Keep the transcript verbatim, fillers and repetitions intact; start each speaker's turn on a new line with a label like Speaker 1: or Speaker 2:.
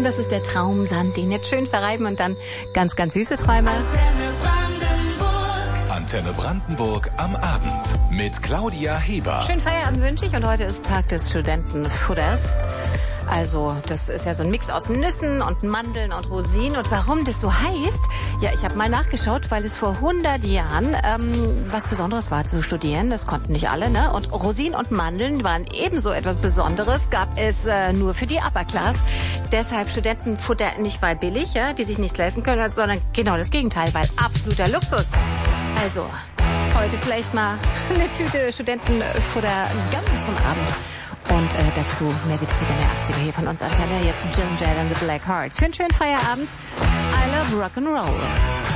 Speaker 1: Und das ist der Traumsand, den jetzt schön verreiben und dann ganz, ganz süße Träume.
Speaker 2: Antenne Brandenburg.
Speaker 3: Antenne Brandenburg am Abend mit Claudia Heber.
Speaker 1: Schönen Feierabend wünsche ich und heute ist Tag des Studentenfutters. Also das ist ja so ein Mix aus Nüssen und Mandeln und Rosinen. Und warum das so heißt? Ja, ich habe mal nachgeschaut, weil es vor hundert Jahren ähm, was Besonderes war zu studieren. Das konnten nicht alle, ne? Und Rosinen und Mandeln waren ebenso etwas Besonderes. Gab es äh, nur für die Upper Class. Deshalb Studentenfutter nicht weil billig, ja, die sich nichts leisten können, sondern genau das Gegenteil, weil absoluter Luxus. Also heute vielleicht mal eine Tüte Studentenfutter ganz zum Abend. Und äh, dazu mehr siebziger, mehr achtziger hier von uns Antenne. Jetzt Joan Jett and the Black Hearts. Für einen schönen Feierabend. I love Rock'n'Roll.